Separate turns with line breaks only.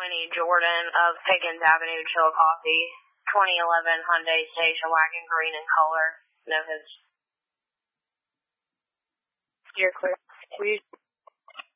Jordan of Pickens Avenue, Chillicothe, 2011 Hyundai station wagon, green in color. No hits.
You're clear.